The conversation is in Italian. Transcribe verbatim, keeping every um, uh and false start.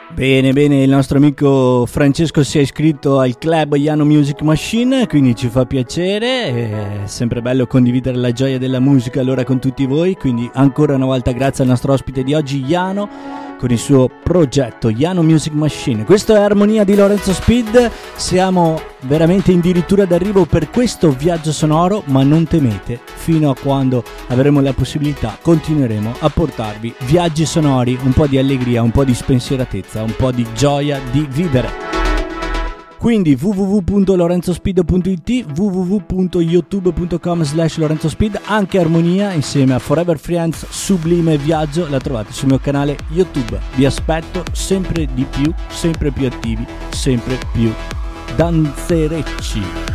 Bene, bene, il nostro amico Francesco si è iscritto al club Yano Music Machine, quindi ci fa piacere, è sempre bello condividere la gioia della musica allora con tutti voi, quindi ancora una volta grazie al nostro ospite di oggi Yano con il suo progetto Yano Music Machine. Questo è Armonia di Lorenzo Speed, siamo veramente addirittura d'arrivo per questo viaggio sonoro, ma non temete, fino a quando avremo la possibilità continueremo a portarvi viaggi sonori, un po' di allegria, un po' di spensieratezza, un po' di gioia di vivere. Quindi w w w punto lorenzospeed punto i t, w w w punto youtube punto com slash lorenzospeed, anche Armonia insieme a Forever Friends, Sublime Viaggio, la trovate sul mio canale YouTube. Vi aspetto sempre di più, sempre più attivi, sempre più danzerecci.